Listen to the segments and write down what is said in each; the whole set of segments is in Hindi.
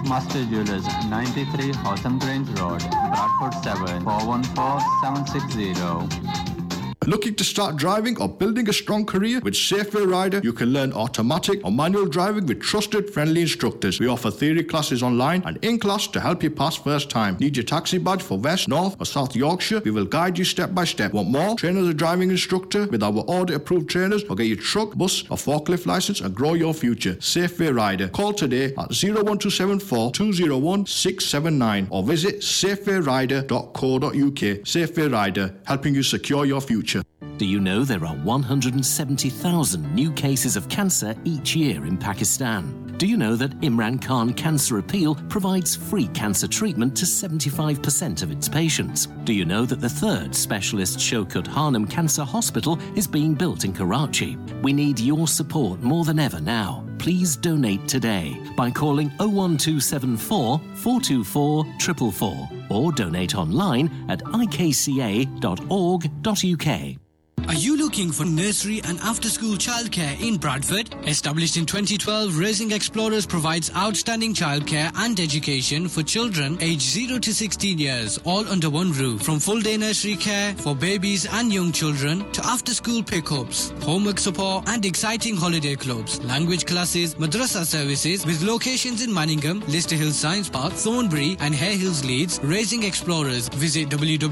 Master Jewelers, 93 Hotham Grange Road, Bradford 7, 414-760. Looking to start driving or building a strong career? With Safeway Rider, you can learn automatic or manual driving with trusted, friendly instructors. We offer theory classes online and in class to help you pass first time. Need your taxi badge for West, North or South Yorkshire? We will guide you step by step. Want more? Train as a driving instructor with our audit-approved trainers or get your truck, bus or forklift license and grow your future. Safeway Rider. Call today at 01274 201 679 or visit safewayrider.co.uk. Safeway Rider, helping you secure your future. Do you know there are 170,000 new cases of cancer each year in Pakistan? Do you know that Imran Khan Cancer Appeal provides free cancer treatment to 75% of its patients? Do you know that the third specialist Shaukat Hanum Cancer Hospital is being built in Karachi? We need your support more than ever now. Please donate today by calling 01274 424 444 or donate online at ikca.org.uk. Are you looking for nursery and after-school childcare in Bradford? Established in 2012, Raising Explorers provides outstanding childcare and education for children aged 0 to 16 years, all under one roof. From full-day nursery care for babies and young children to after-school pickups, homework support and exciting holiday clubs, language classes, madrasa services with locations in Manningham, Lister Hill Science Park, Thornbury and Hare Hills Leeds. Raising Explorers. Visit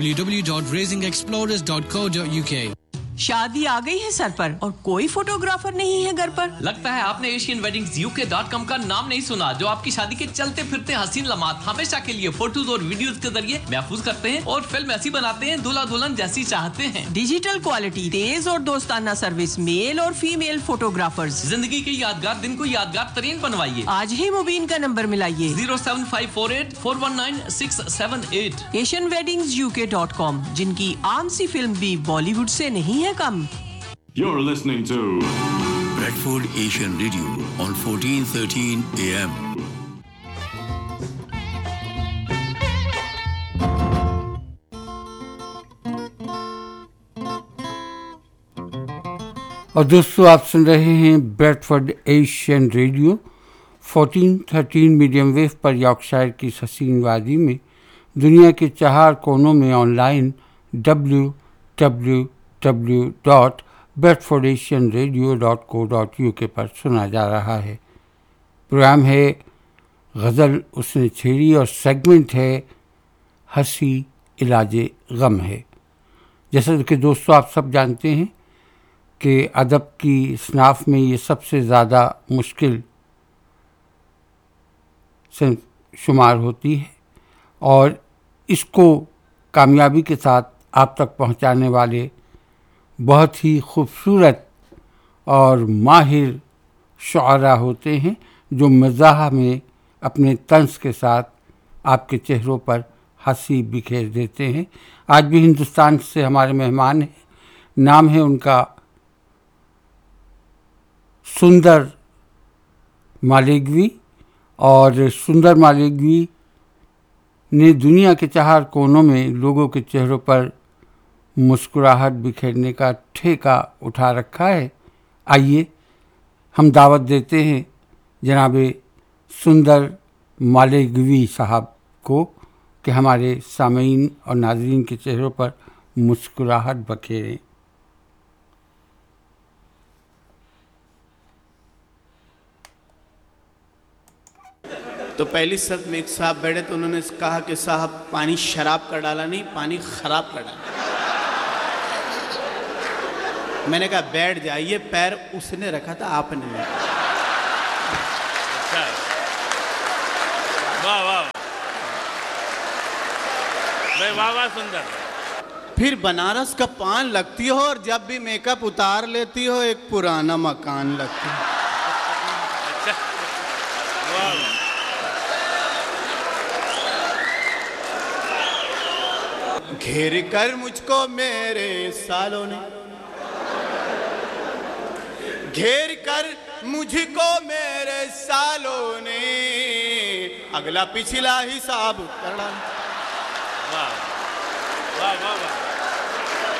www.raisingexplorers.co.uk. शादी आ गई है सर पर और कोई फोटोग्राफर नहीं है घर पर। लगता है आपने asianweddings.uk.com का नाम नहीं सुना, जो आपकी शादी के चलते फिरते हसीन लम्हात हमेशा के लिए फोटोज और वीडियोस के जरिए महफूज करते हैं और फिल्म ऐसी बनाते हैं दूल्हा दुल्हन जैसी चाहते हैं। डिजिटल क्वालिटी, तेज और दोस्ताना सर्विस, मेल और फीमेल फोटोग्राफर्स। जिंदगी के यादगार दिन को यादगार तरीन बनवाइए। आज ही मुबीन का नंबर मिलाइए 07548419678। asianweddings.uk.com, जिनकी आम सी फिल्म भी बॉलीवुड से नहीं है कम। You're listening to Bradford Asian Radio on 1413 AM. और दोस्तों आप सुन रहे हैं Bradford Asian radio 1413 medium wave पर यॉर्कशायर की हसीन वादी में दुनिया के 4 कोनों में ऑनलाइन www.bradfordasianradio.co.uk पर सुना जा रहा है। प्रोग्राम है गज़ल उसने छेड़ी और सेगमेंट है हंसी इलाजे गम है। जैसा कि दोस्तों आप सब जानते हैं कि अदब की स्नाफ में ये सबसे ज़्यादा मुश्किल से शुमार होती है और इसको कामयाबी के साथ आप तक पहुंचाने वाले बहुत ही खूबसूरत और माहिर शुआरा होते हैं जो मज़ाह में अपने तंज़ के साथ आपके चेहरों पर हंसी बिखेर देते हैं। आज भी हिंदुस्तान से हमारे मेहमान हैं। नाम है उनका सुंदर मालेगवी और सुंदर मालेगवी ने दुनिया के 4 कोनों में लोगों के चेहरों पर मुस्कुराहट बिखेरने का ठेका उठा रखा है। आइए हम दावत देते हैं जनाबे सुंदर मालेगवी साहब को कि हमारे सामीन और नाज़रीन के चेहरों पर मुस्कुराहट बखेरें। तो पहली शर्त में एक साहब बैठे तो उन्होंने कहा कि साहब पानी शराब का डाला नहीं, पानी खराब का डाला। मैंने कहा बैठ जाइए, पैर उसने रखा था आपने नहीं। वाह वाह वाह वाह सुंदर। फिर बनारस का पान लगती हो और जब भी मेकअप उतार लेती हो एक पुराना मकान लगती है। घेर कर मुझको मेरे सालों ने, घेर कर मुझको मेरे सालों ने, अगला पिछला हिसाब करना। वाह वाह वाह वाह।